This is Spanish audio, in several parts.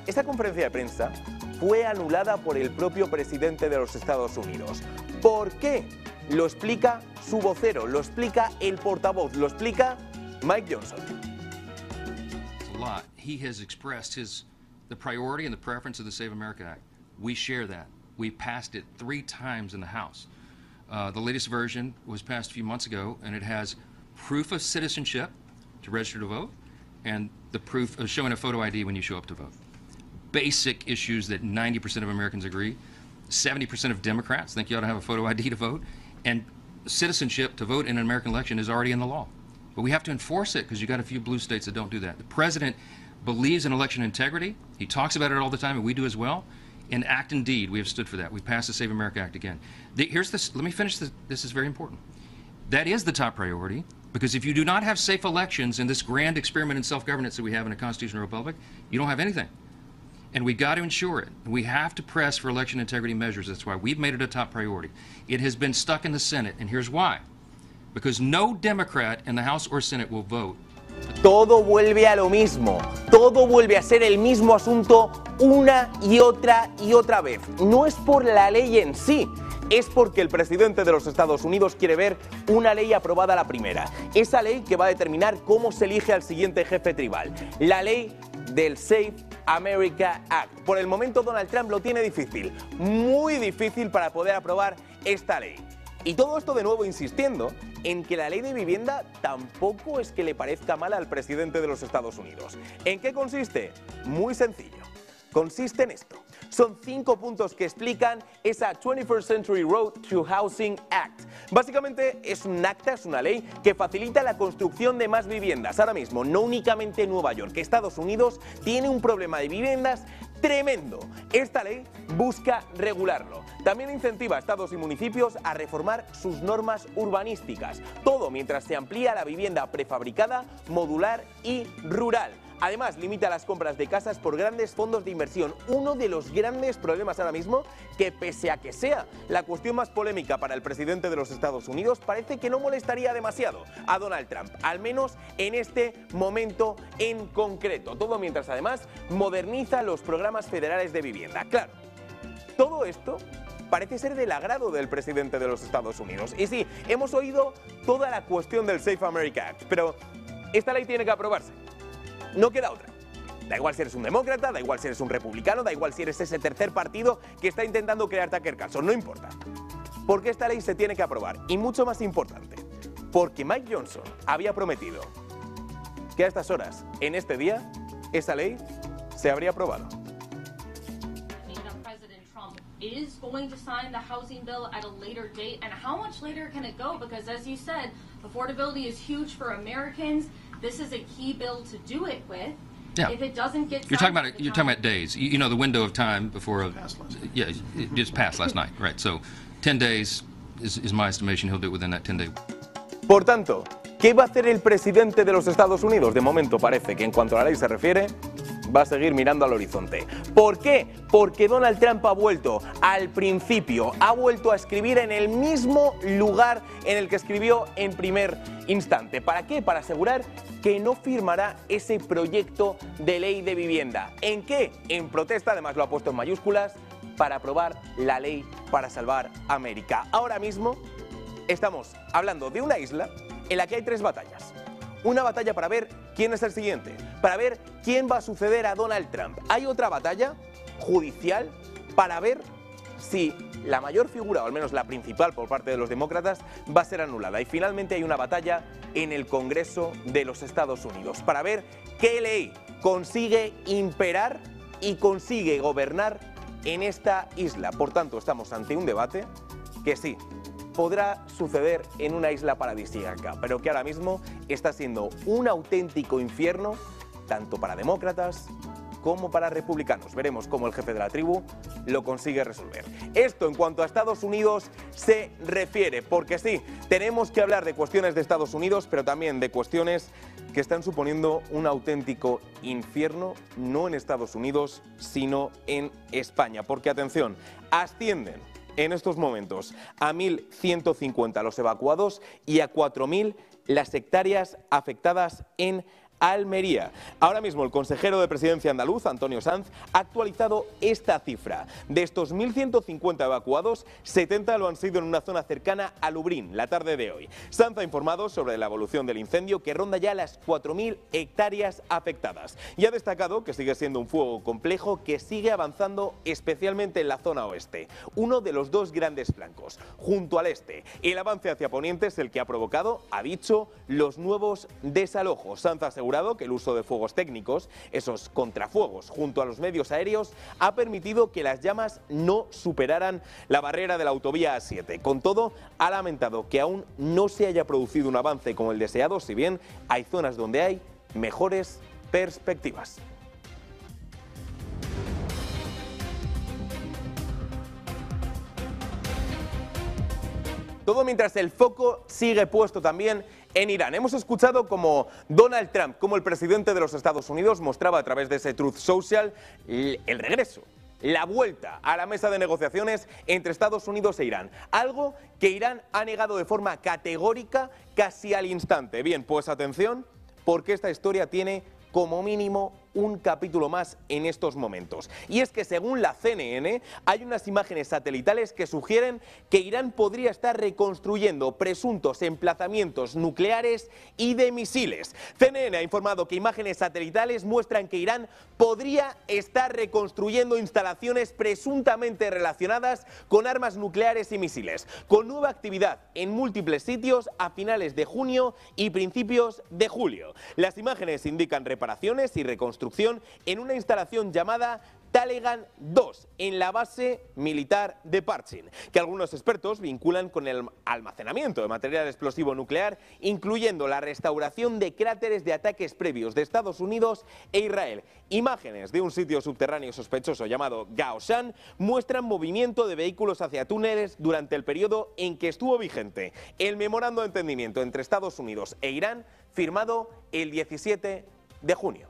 esta conferencia de prensa fue anulada por el propio presidente de los Estados Unidos. ¿Por qué? Lo explica su vocero, lo explica el portavoz, lo explica Mike Johnson. He has expressed the priority and the preference of the Save America Act. We share that. We passed it 3 times in the House. The latest version was passed a few months ago, and it has proof of citizenship to register to vote, and the proof of showing a photo ID when you show up to vote. Basic issues that 90% of Americans agree. 70% of Democrats think you ought to have a photo ID to vote, and citizenship to vote in an American election is already in the law. But we have to enforce it because you've got a few blue states that don't do that. The president believes in election integrity. He talks about it all the time, and we do as well. In act and deed, we have stood for that. We passed the Save America Act again. Here's this. Let me finish this. This is very important. That is the top priority, because if you do not have safe elections in this grand experiment in self-governance that we have in a constitutional republic, you don't have anything. And we've got to ensure it. We have to press for election integrity measures. That's why we've made it a top priority. It has been stuck in the Senate, and here's why. Because no Democrat in the House or Senate will vote. Todo vuelve a lo mismo, todo vuelve a ser el mismo asunto una y otra vez. No es por la ley en sí, es porque el presidente de los Estados Unidos quiere ver una ley aprobada a la primera. Esa ley que va a determinar cómo se elige al siguiente jefe tribal. La ley del Save America Act. Por el momento Donald Trump lo tiene difícil, muy difícil para poder aprobar esta ley. Y todo esto de nuevo insistiendo en que la ley de vivienda tampoco es que le parezca mal al presidente de los Estados Unidos. ¿En qué consiste? Muy sencillo. Consiste en esto. Son 5 puntos que explican esa 21st Century Road to Housing Act. Básicamente es un acta, es una ley que facilita la construcción de más viviendas. Ahora mismo, no únicamente en Nueva York, Estados Unidos tiene un problema de viviendas tremendo. Esta ley busca regularlo. También incentiva a estados y municipios a reformar sus normas urbanísticas. Todo mientras se amplía la vivienda prefabricada, modular y rural. Además, limita las compras de casas por grandes fondos de inversión. Uno de los grandes problemas ahora mismo, que pese a que sea la cuestión más polémica para el presidente de los Estados Unidos, parece que no molestaría demasiado a Donald Trump, al menos en este momento en concreto. Todo mientras además moderniza los programas federales de vivienda. Claro, todo esto parece ser del agrado del presidente de los Estados Unidos. Y sí, hemos oído toda la cuestión del Save America Act, pero esta ley tiene que aprobarse. No queda otra. Da igual si eres un demócrata, da igual si eres un republicano, da igual si eres ese tercer partido que está intentando crear Tucker Carlson, no importa. Porque esta ley se tiene que aprobar. Y mucho más importante, porque Mike Johnson había prometido que a estas horas, en este día, esa ley se habría aprobado. Is going to sign the housing bill at a later date, and how much later can it go? Because as you said, affordability is huge for Americans. This is a key bill to do it with. Yeah. If it doesn't get you're talking about days. You know the window of time before it just passed last night, right? So 10 days is my estimation. He'll do it within that 10 days. Por tanto, ¿qué va a hacer el presidente de los Estados Unidos? De momento parece que en cuanto a la ley se refiere, va a seguir mirando al horizonte. ¿Por qué? Porque Donald Trump ha vuelto al principio, ha vuelto a escribir en el mismo lugar en el que escribió en primer instante. ¿Para qué? Para asegurar que no firmará ese proyecto de ley de vivienda. ¿En qué? En protesta, además lo ha puesto en mayúsculas, para aprobar la ley para salvar América. Ahora mismo estamos hablando de una isla en la que hay 3 batallas. Una batalla para ver quién es el siguiente, para ver quién va a suceder a Donald Trump. Hay otra batalla judicial para ver si la mayor figura, o al menos la principal por parte de los demócratas, va a ser anulada. Y finalmente hay una batalla en el Congreso de los Estados Unidos para ver qué ley consigue imperar y consigue gobernar en esta isla. Por tanto, estamos ante un debate que sí, podrá suceder en una isla paradisíaca, pero que ahora mismo está siendo un auténtico infierno, tanto para demócratas como para republicanos. Veremos cómo el jefe de la tribu lo consigue resolver. Esto en cuanto a Estados Unidos se refiere, porque sí, tenemos que hablar de cuestiones de Estados Unidos, pero también de cuestiones que están suponiendo un auténtico infierno, no en Estados Unidos, sino en España. Porque, atención, ascienden en estos momentos a 1.150 los evacuados y a 4.000 las hectáreas afectadas en Almería. Ahora mismo el consejero de Presidencia andaluz, Antonio Sanz, ha actualizado esta cifra. De estos 1.150 evacuados, 70 lo han sido en una zona cercana a Lublin, la tarde de hoy. Sanz ha informado sobre la evolución del incendio, que ronda ya las 4.000 hectáreas afectadas. Y ha destacado que sigue siendo un fuego complejo que sigue avanzando especialmente en la zona oeste, uno de los dos grandes flancos. Junto al este, el avance hacia poniente es el que ha provocado, ha dicho, los nuevos desalojos. Sanz ha asegurado que el uso de fuegos técnicos, esos contrafuegos, junto a los medios aéreos, ha permitido que las llamas no superaran la barrera de la autovía A7. Con todo, ha lamentado que aún no se haya producido un avance como el deseado, si bien hay zonas donde hay mejores perspectivas. Todo mientras el foco sigue puesto también en Irán. Hemos escuchado como Donald Trump, como el presidente de los Estados Unidos, mostraba a través de ese Truth Social el regreso, la vuelta a la mesa de negociaciones entre Estados Unidos e Irán. Algo que Irán ha negado de forma categórica casi al instante. Bien, pues atención, porque esta historia tiene como mínimo un capítulo más en estos momentos. Y es que según la CNN hay unas imágenes satelitales que sugieren que Irán podría estar reconstruyendo presuntos emplazamientos nucleares y de misiles. CNN ha informado que imágenes satelitales muestran que Irán podría estar reconstruyendo instalaciones presuntamente relacionadas con armas nucleares y misiles, con nueva actividad en múltiples sitios a finales de junio y principios de julio. Las imágenes indican reparaciones y reconstrucción en una instalación llamada Talegan 2, en la base militar de Parchin, que algunos expertos vinculan con el almacenamiento de material explosivo nuclear, incluyendo la restauración de cráteres de ataques previos de Estados Unidos e Israel. Imágenes de un sitio subterráneo sospechoso llamado Gaoshan muestran movimiento de vehículos hacia túneles durante el periodo en que estuvo vigente el memorando de entendimiento entre Estados Unidos e Irán, firmado el 17 de junio.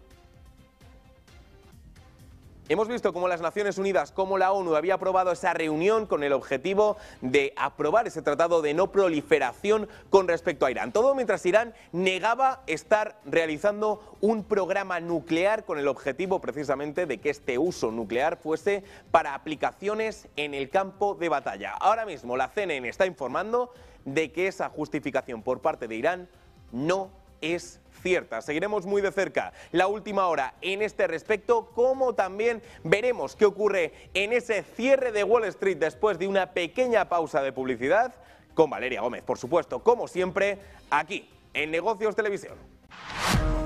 Hemos visto cómo las Naciones Unidas, cómo la ONU había aprobado esa reunión con el objetivo de aprobar ese tratado de no proliferación con respecto a Irán. Todo mientras Irán negaba estar realizando un programa nuclear con el objetivo precisamente de que este uso nuclear fuese para aplicaciones en el campo de batalla. Ahora mismo la CNN está informando de que esa justificación por parte de Irán no es cierta. Seguiremos muy de cerca la última hora en este respecto, como también veremos qué ocurre en ese cierre de Wall Street después de una pequeña pausa de publicidad con Valeria Gómez, por supuesto, como siempre, aquí en Negocios Televisión.